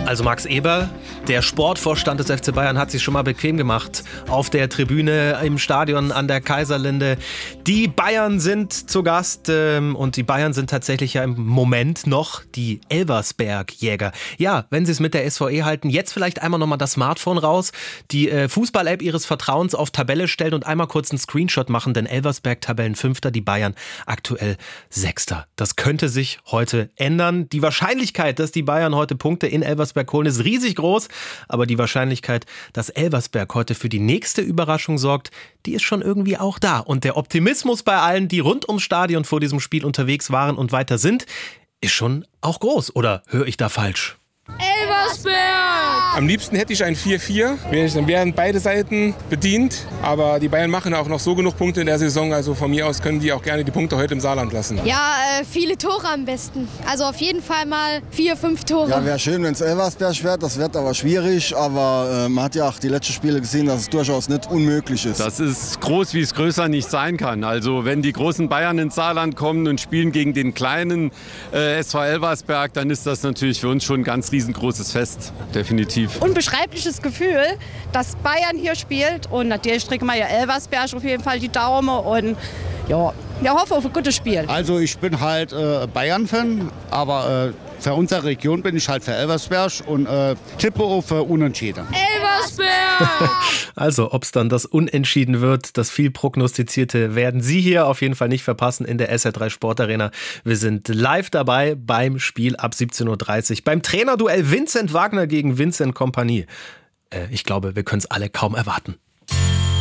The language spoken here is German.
Also Max Eber, der Sportvorstand des FC Bayern, hat sich schon mal bequem gemacht auf der Tribüne im Stadion an der Kaiserlinde. Die Bayern sind zu Gast und die Bayern sind tatsächlich ja im Moment noch die Elversberg-Jäger. Ja, wenn sie es mit der SVE halten, jetzt vielleicht einmal nochmal das Smartphone raus, die Fußball-App ihres Vertrauens auf Tabelle stellen und einmal kurz einen Screenshot machen, denn Elversberg Tabellenfünfter, die Bayern aktuell Sechster. Das könnte sich heute ändern. Die Wahrscheinlichkeit, dass die Bayern heute Punkte in Elversberg holen, ist riesig groß, aber die Wahrscheinlichkeit, dass Elversberg heute für die nächste Überraschung sorgt, die ist schon irgendwie auch da. Und der Optimismus bei allen, die rund ums Stadion vor diesem Spiel unterwegs waren und weiter sind, ist schon auch groß. Oder höre ich da falsch? Elversberg! Am liebsten hätte ich ein 4-4. Dann wären beide Seiten bedient. Aber die Bayern machen auch noch so genug Punkte in der Saison. Also von mir aus können die auch gerne die Punkte heute im Saarland lassen. Ja, viele Tore am besten. Also auf jeden Fall mal 4, 5 Tore. Ja, wäre schön, wenn es Elversberg wird. Das wird aber schwierig. Aber man hat ja auch die letzten Spiele gesehen, dass es durchaus nicht unmöglich ist. Das ist groß, wie es größer nicht sein kann. Also wenn die großen Bayern ins Saarland kommen und spielen gegen den kleinen SV Elversberg, dann ist das natürlich für uns schon ein ganz riesengroßes Fest. Definitiv. Unbeschreibliches Gefühl, dass Bayern hier spielt und natürlich drücken wir ja Elversberg auf jeden Fall die Daumen und ja, wir hoffen auf ein gutes Spiel. Also ich bin halt Bayern-Fan, aber für unsere Region bin ich halt für Elversberg und tippe auf Unentschieden. Elversberg! Also, ob es dann das Unentschieden wird, das viel prognostizierte, werden Sie hier auf jeden Fall nicht verpassen in der SR3 Sportarena. Wir sind live dabei beim Spiel ab 17:30 Uhr. Beim Trainerduell Vincent Wagner gegen Vincent Kompany. Ich glaube, wir können es alle kaum erwarten.